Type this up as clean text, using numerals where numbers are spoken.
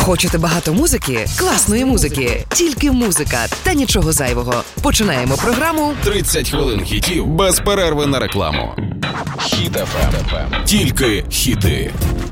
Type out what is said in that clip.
Хочете багато музики? Класної музики. Тільки музика та нічого зайвого. Починаємо програму «30 хвилин хітів» без перерви на рекламу. Хіт FM. Тільки хіти.